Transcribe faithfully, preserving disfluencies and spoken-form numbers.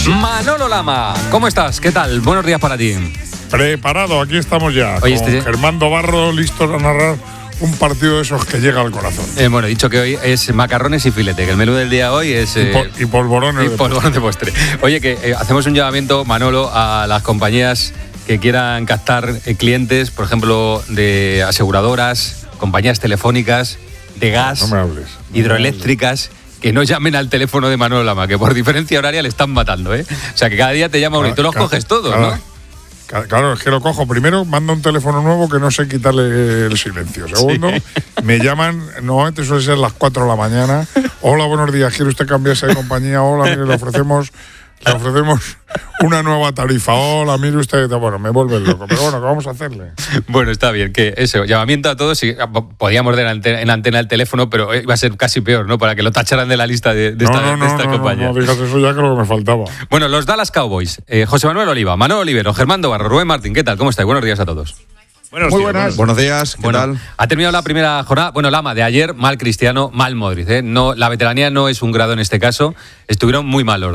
Manolo Lama, ¿cómo estás? ¿Qué tal? Buenos días para ti. Preparado, aquí estamos ya. Oye, con este... Germán Dobarro, listos a narrar un partido de esos que llega al corazón. Eh, bueno, he dicho que hoy es macarrones y filete, que el menú del día hoy es... Eh, y, pol- y polvorones y de polvorón postre. de postre. Oye, que eh, hacemos un llamamiento, Manolo, a las compañías que quieran captar eh, clientes, por ejemplo, de aseguradoras, compañías telefónicas, de gas, no me hables, no hidroeléctricas... me hables. Que no llamen al teléfono de Manolo Lama, que por diferencia horaria le están matando, ¿eh? O sea, que cada día te llama uno y tú los Cada- coges todos, cada- ¿no? cada- Claro, es que lo cojo. Primero, mando un teléfono nuevo que no sé quitarle el silencio. Segundo, Sí. me llaman, normalmente suele ser las cuatro de la mañana. Hola, buenos días, ¿quiere usted cambiarse de compañía? Hola, mire, le ofrecemos, le ofrecemos una nueva tarifa. Hola, mire usted. Bueno, me vuelve loco. Pero bueno, ¿qué vamos a hacerle? Bueno, está bien, que eso, llamamiento a todos, y podíamos dar en antena, en antena el teléfono, pero iba a ser casi peor, ¿no? Para que lo tacharan de la lista de, de No, esta, no, de no, esta no, no, compañía. no digas eso ya, que lo que me faltaba. Bueno, los Dallas Cowboys, eh, José Manuel Oliva, Manolo Olivero, Germán Dobarro, Rubén Martín, ¿qué tal? ¿Cómo estáis? Buenos días a todos. Buenos Muy días, buenas. Buenos días, ¿qué Bueno, tal? ha terminado la primera jornada. Bueno, Lama, de ayer, mal Cristiano, mal Modric, ¿eh? No, la veteranía no es un grado en este caso. Estuvieron muy malos.